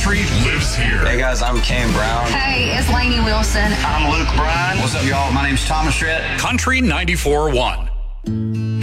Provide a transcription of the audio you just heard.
country lives here. Hey guys, I'm Cam Brown. Hey, it's Lainey Wilson. I'm Luke Bryan. What's up, y'all? My name's Thomas Rhett. Country 94.1.